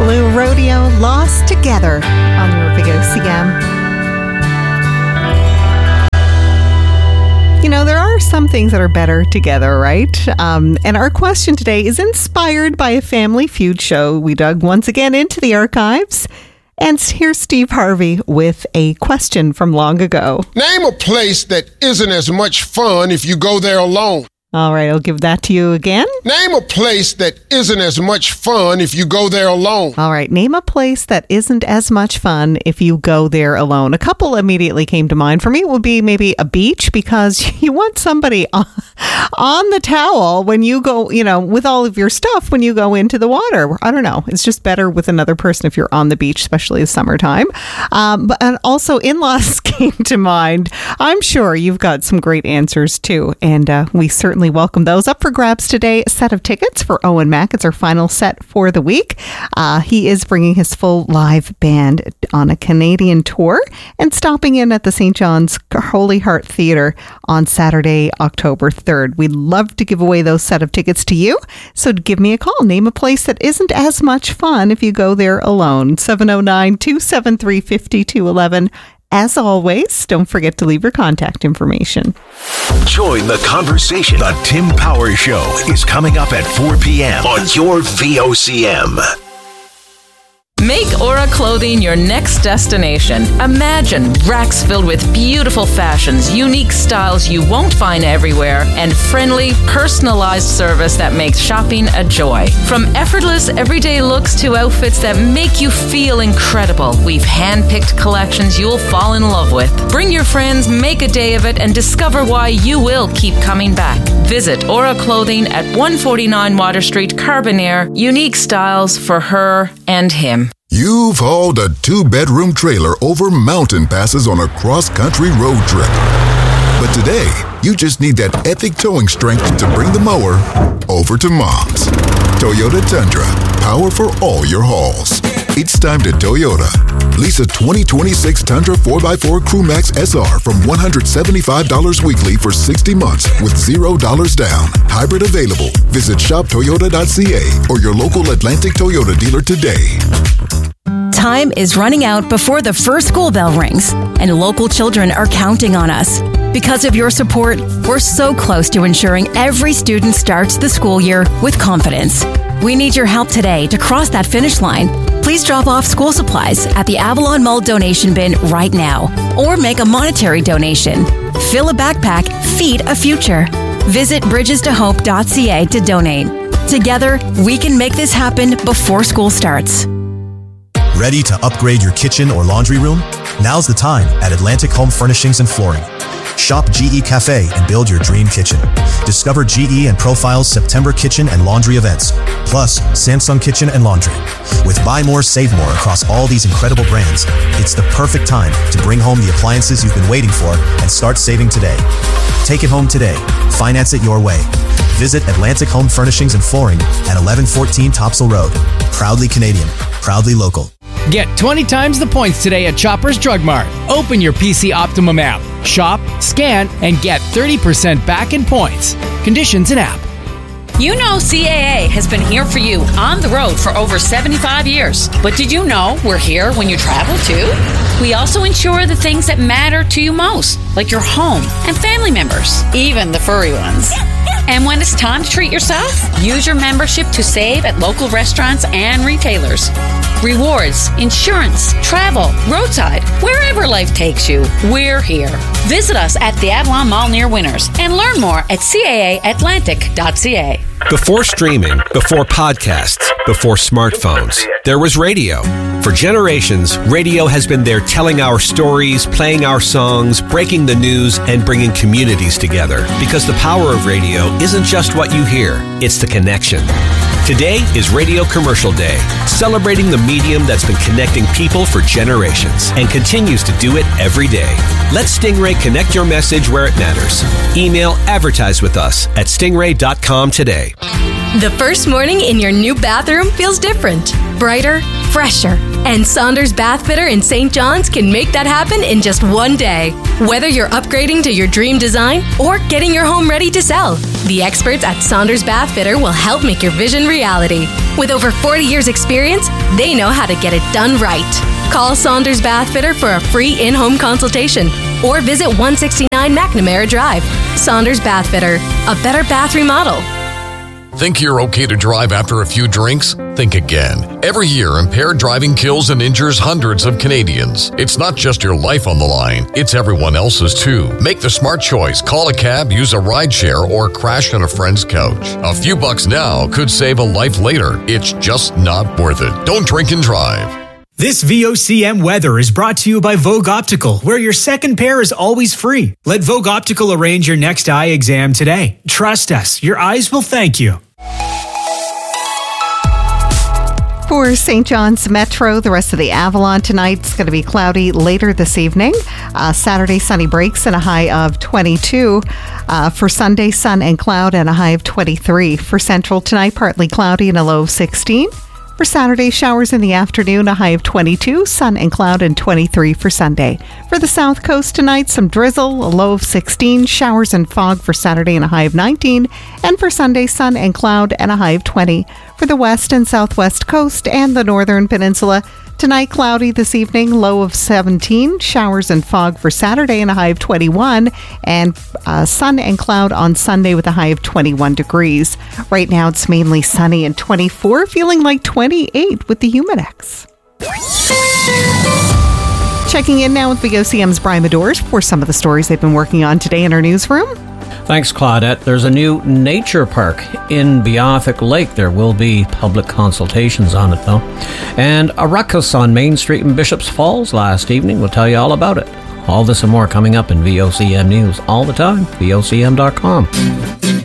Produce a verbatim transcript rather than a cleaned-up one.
Blue Rodeo, Lost Together on your Big O C M. You know, there are some things that are better together, right? Um, and our question today is inspired by a Family Feud show we dug once again into the archives. And here's Steve Harvey with a question from long ago. Name a place that isn't as much fun if you go there alone. All right, I'll give that to you again. Name a place that isn't as much fun if you go there alone. All right, name a place that isn't as much fun if you go there alone. A couple immediately came to mind. For me, it would be maybe a beach, because you want somebody on, on the towel when you go, you know, with all of your stuff when you go into the water. I don't know. It's just better with another person if you're on the beach, especially the summertime. Um, but and also, in-laws came to mind. I'm sure you've got some great answers too, and uh, we certainly welcome those. Up for grabs today, a set of tickets for Owen Mack. It's our final set for the week. Uh, he is bringing his full live band on a Canadian tour and stopping in at the Saint John's Holy Heart Theatre on Saturday, October third. We'd love to give away those set of tickets to you, so give me a call. Name a place that isn't as much fun if you go there alone. seven oh nine, two seven three, five two one one. As always, don't forget to leave your contact information. Join the conversation. The Tim Power Show is coming up at four p.m. on your V O C M. Make Aura Clothing your next destination. Imagine racks filled with beautiful fashions, unique styles you won't find everywhere, and friendly, personalized service that makes shopping a joy. From effortless, everyday looks to outfits that make you feel incredible, we've handpicked collections you'll fall in love with. Bring your friends, make a day of it, and discover why you will keep coming back. Visit Aura Clothing at one forty-nine Water Street, Carbonear. Unique styles for her and him. You've hauled a two-bedroom trailer over mountain passes on a cross-country road trip. But today, you just need that epic towing strength to bring the mower over to Mom's. Toyota Tundra, power for all your hauls. It's time to Toyota. Lease a twenty twenty-six Tundra four by four Crewmax S R from one hundred seventy-five dollars weekly for sixty months with zero dollars down. Hybrid available. Visit shop toyota dot c a or your local Atlantic Toyota dealer today. Time is running out before the first school bell rings, and local children are counting on us. Because of your support, we're so close to ensuring every student starts the school year with confidence. We need your help today to cross that finish line. Please drop off school supplies at the Avalon Mall donation bin right now, or make a monetary donation. Fill a backpack, feed a future. Visit bridges to hope dot c a to donate. Together, we can make this happen before school starts. Ready to upgrade your kitchen or laundry room? Now's the time at Atlantic Home Furnishings and Flooring. Shop G E Cafe and build your dream kitchen. Discover G E and Profile's September kitchen and laundry events, plus Samsung Kitchen and Laundry. With Buy More, Save More across all these incredible brands, it's the perfect time to bring home the appliances you've been waiting for and start saving today. Take it home today. Finance it your way. Visit Atlantic Home Furnishings and Flooring at eleven fourteen Topsail Road. Proudly Canadian, proudly local. Get twenty times the points today at Shoppers Drug Mart. Open your P C Optimum app, shop, scan, and get thirty percent back in points. Conditions in app. You know C A A has been here for you on the road for over seventy-five years. But did you know we're here when you travel too? We also insure the things that matter to you most, like your home and family members, even the furry ones. And when it's time to treat yourself, use your membership to save at local restaurants and retailers. Rewards, insurance, travel, roadside, wherever life takes you, we're here. Visit us at the Avalon Mall near Winners and learn more at C A A Atlantic dot c a. Before streaming, before podcasts, before smartphones, there was radio. For generations, radio has been there telling our stories, playing our songs, breaking the news, and bringing communities together. Because the power of radio isn't just what you hear, it's the connection. Today is Radio Commercial Day, celebrating the medium that's been connecting people for generations and continues to do it every day. Let Stingray connect your message where it matters. Email advertise with us at stingray dot com today. The first morning in your new bathroom feels different, brighter, fresher. And Saunders Bath Fitter in Saint John's can make that happen in just one day. Whether you're upgrading to your dream design or getting your home ready to sell, the experts at Saunders Bath Fitter will help make your vision reality. With over forty years experience, they know how to get it done right. Call Saunders Bath Fitter for a free in-home consultation or visit one sixty-nine McNamara Drive. Saunders Bath Fitter, a better bath remodel. Think you're okay to drive after a few drinks? Think again. Every year, impaired driving kills and injures hundreds of Canadians. It's not just your life on the line, it's everyone else's too. Make the smart choice. Call a cab, use a rideshare, or crash on a friend's couch. A few bucks now could save a life later. It's just not worth it. Don't drink and drive. This V O C M weather is brought to you by Vogue Optical, where your second pair is always free. Let Vogue Optical arrange your next eye exam today. Trust us, your eyes will thank you. For Saint John's Metro, the rest of the Avalon tonight is going to be cloudy later this evening. Uh, Saturday, sunny breaks and a high of twenty-two. Uh, for Sunday, sun and cloud and a high of twenty-three. For Central tonight, partly cloudy and a low of sixteen. For Saturday, showers in the afternoon, a high of twenty-two, sun and cloud, and twenty-three for Sunday. For the South Coast tonight, some drizzle, a low of sixteen, showers and fog for Saturday and a high of nineteen, and for Sunday, sun and cloud and a high of twenty. For the West and Southwest Coast and the Northern Peninsula, tonight cloudy this evening, low of seventeen, showers and fog for Saturday and a high of twenty-one, and uh, sun and cloud on Sunday with a high of twenty-one degrees. Right now it's mainly sunny and twenty-four, feeling like twenty-eight with the Humidex. Checking in now with V O C M's Brian Medors for some of the stories they've been working on today in our newsroom. Thanks, Claudette. There's a new nature park in Beothic Lake. There will be public consultations on it, though. And a ruckus on Main Street in Bishops Falls last evening. We'll tell you all about it. All this and more coming up in V O C M News all the time. V O C M dot com.